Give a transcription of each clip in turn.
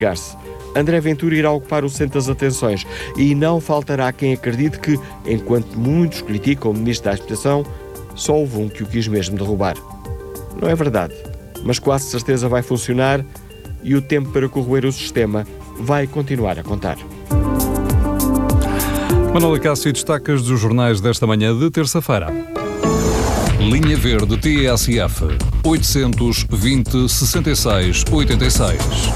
chegar-se. André Ventura irá ocupar o centro das atenções e não faltará quem acredite que, enquanto muitos criticam o Ministro da Habitação, só houve um que o quis mesmo derrubar. Não é verdade, mas quase certeza vai funcionar e o tempo para corroer o sistema vai continuar a contar. Manuela Cássio, destacas dos jornais desta manhã de terça-feira. Linha Verde TSF 820 66 86.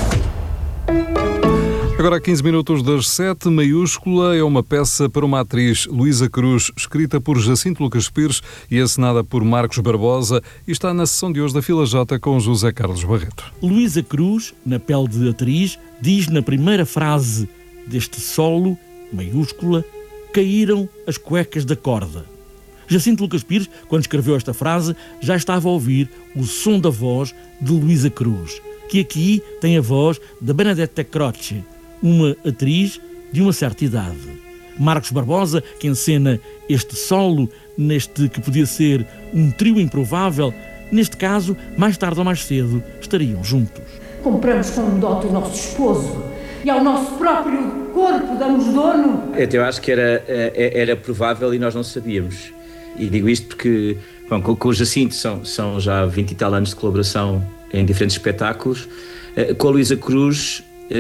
Agora, a 15 minutos das 7, Maiúscula é uma peça para uma atriz, Luísa Cruz, escrita por Jacinto Lucas Pires e assinada por Marcos Barbosa, e está na sessão de hoje da Fila J com José Carlos Barreto. Luísa Cruz, na pele de atriz, diz na primeira frase deste solo, Maiúscula, caíram as cuecas da corda. Jacinto Lucas Pires, quando escreveu esta frase, já estava a ouvir o som da voz de Luísa Cruz, que aqui tem a voz da Benedetta Croce, uma atriz de uma certa idade. Marcos Barbosa, que encena este solo, neste que podia ser um trio improvável, neste caso, mais tarde ou mais cedo, estariam juntos. Compramos com um dote o nosso esposo e ao nosso próprio corpo damos dono. Eu acho que era provável e nós não sabíamos. E digo isto porque com o Jacinto são já 20 e tal anos de colaboração em diferentes espetáculos. Com a Luísa Cruz,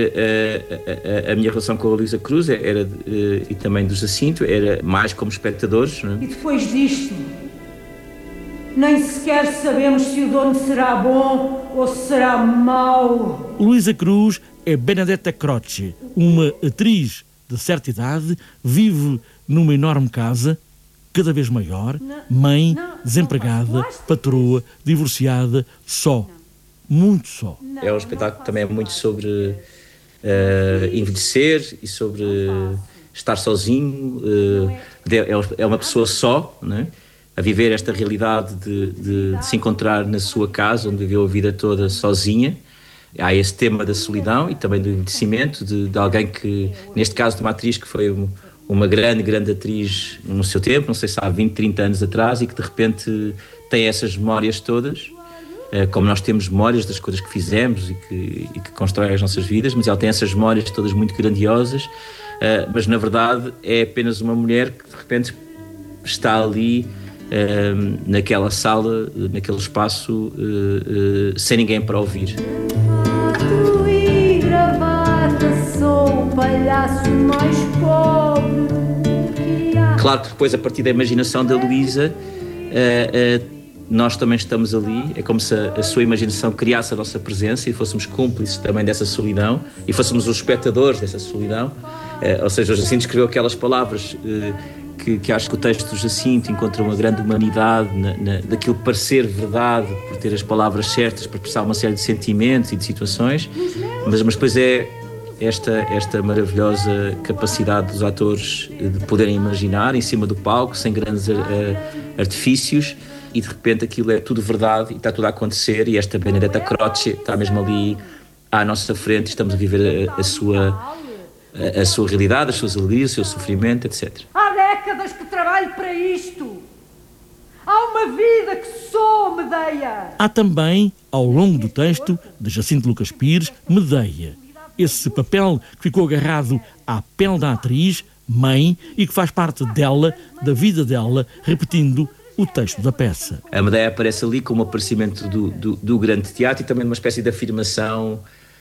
a minha relação com a Luísa Cruz era, e também do Jacinto, era mais como espectadores. Não é? E depois disto, nem sequer sabemos se o dono será bom ou se será mau. Luísa Cruz é Benedetta Croce, uma atriz de certa idade, vive numa enorme casa, cada vez maior, mãe, desempregada, patroa, divorciada, só, muito só. É um espetáculo que também é muito sobre envelhecer e sobre estar sozinho, é uma pessoa só, né? A viver esta realidade de se encontrar na sua casa, onde viveu a vida toda sozinha. Há esse tema da solidão e também do envelhecimento de alguém que, neste caso de uma atriz que foi uma grande atriz no seu tempo, não sei se há 20, 30 anos atrás, e que de repente tem essas memórias todas, como nós temos memórias das coisas que fizemos e que constroem as nossas vidas, mas ela tem essas memórias todas muito grandiosas, mas na verdade é apenas uma mulher que de repente está ali naquela sala, naquele espaço, sem ninguém para ouvir. Sou o palhaço mais pobre. Claro que depois, a partir da imaginação da Luísa, nós também estamos ali. É como se a sua imaginação criasse a nossa presença e fôssemos cúmplices também dessa solidão e fôssemos os espectadores dessa solidão. Ou seja, o Jacinto escreveu aquelas palavras que acho que o texto do Jacinto encontra uma grande humanidade daquilo parecer verdade, por ter as palavras certas para expressar uma série de sentimentos e de situações, mas depois é esta maravilhosa capacidade dos atores de poderem imaginar em cima do palco, sem grandes artifícios, e de repente aquilo é tudo verdade e está tudo a acontecer, e esta Benedetta Croce está mesmo ali à nossa frente, estamos a viver a sua realidade, as suas alegrias, o seu sofrimento, etc. Há décadas que trabalho para isto. Há uma vida que sou Medeia. Há também, ao longo do texto, de Jacinto Lucas Pires, Medeia. Esse papel que ficou agarrado à pele da atriz, mãe, e que faz parte dela, da vida dela, repetindo o texto da peça. A Medeia aparece ali como aparecimento do grande teatro e também de uma espécie de afirmação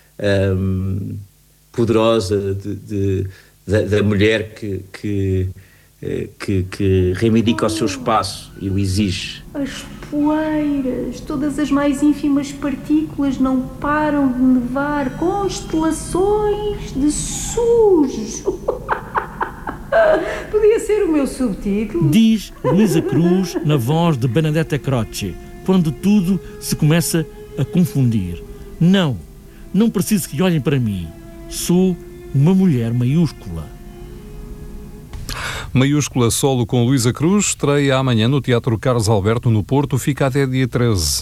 poderosa da mulher que reivindica o seu espaço e o exige. As poeiras, todas as mais ínfimas partículas não param de nevar constelações de sujo. Podia ser o meu subtítulo. Diz Luísa Cruz na voz de Benedetta Croce, quando tudo se começa a confundir. Não preciso que olhem para mim. Sou uma mulher maiúscula. Maiúscula solo com Luísa Cruz, estreia amanhã no Teatro Carlos Alberto, no Porto, fica até dia 13.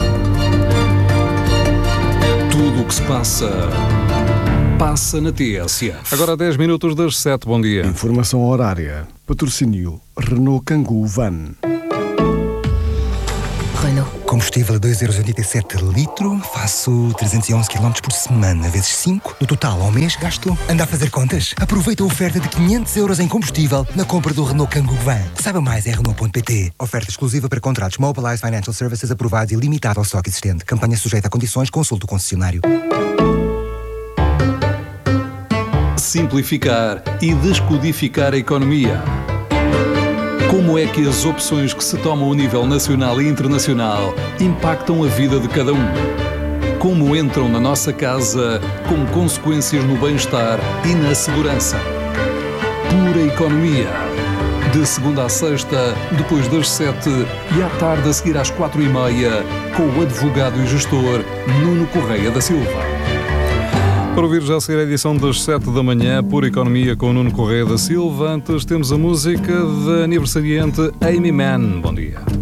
Tudo o que se passa na TSF. Agora 10 minutos das 7, bom dia. Informação horária. Patrocínio Renault Kangoo Van. Renault. Combustível a 2,87€ litro, faço 311 km por semana, vezes 5. No total, ao mês, gasto... Anda a fazer contas? Aproveita a oferta de 500€ em combustível na compra do Renault Kangoo Van. Saiba mais em Renault.pt. Oferta exclusiva para contratos Mobilize Financial Services aprovados e limitada ao estoque existente. Campanha sujeita a condições, consulte o concessionário. Simplificar e descodificar a economia. Como é que as opções que se tomam a nível nacional e internacional impactam a vida de cada um? Como entram na nossa casa com consequências no bem-estar e na segurança? Pura Economia. De segunda à sexta, depois das 7 e à tarde a seguir às 4h30, com o advogado e gestor Nuno Correia da Silva. Para ouvir já a seguir a edição das 7 da manhã, Pura Economia com Nuno Correia da Silva. Antes temos a música da aniversariante Amy Mann. Bom dia.